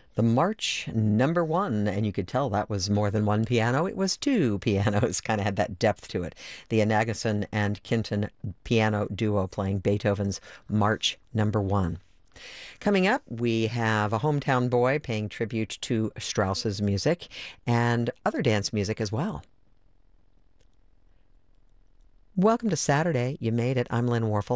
The March number one, and you could tell that was more than one piano. It was two pianos, kind of had that depth to it. The Anageson and Kinton piano duo playing Beethoven's March number one. Coming up, we have a hometown boy paying tribute to Strauss's music and other dance music as well. Welcome to Saturday. You made it. I'm Lynn Warfel.